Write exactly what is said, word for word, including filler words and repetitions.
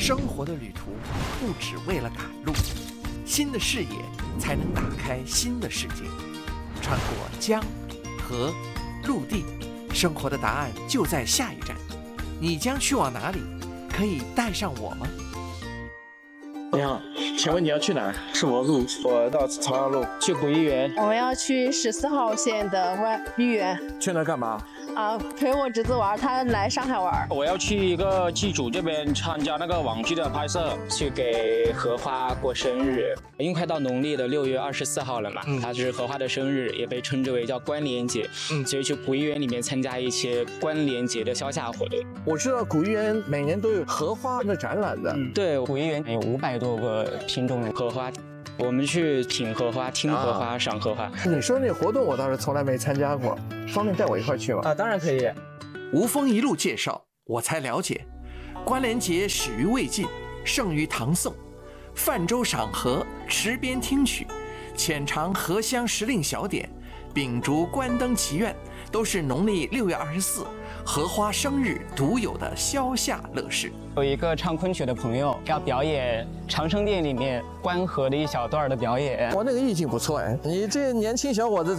生活的旅途不只为了赶路，新的视野才能打开新的世界。穿过江、河、陆地，生活的答案就在下一站。你将去往哪里？可以带上我吗？ 你好，请问你要去哪？ 是我路， 我到朝阳路， 去古玉园。 我们要去十四号线的外豫园。 去那干嘛？ 啊，陪我侄子玩，他来上海玩。 我要去一个剧组这边参加那个网剧的拍摄， 去给荷花过生日。因为快到农历的六月二十四号了嘛，嗯、它是荷花的生日，也被称之为叫关联节。嗯，所以去古玉园里面参加一些关联节的销价活动。 我知道古玉园每年都有荷花的展览的。 嗯、对，古玉园有五百多个品种的荷花。我们去品荷花、听荷花、啊、赏荷花。 你说那活动我倒是从来没参加过，方便带我一块去吗？ 啊，当然可以。 吴峰一路介绍，我才了解，关联节始于魏晋，盛于唐宋。泛舟赏荷，池边听曲，浅尝荷香时令小点，秉烛观灯祈愿，都是农历六月二十四荷花生日独有的消夏乐事。 有一个唱昆曲的朋友要表演长生殿里面观荷的一小段的表演。 我那个意境不错哎，你这年轻小伙子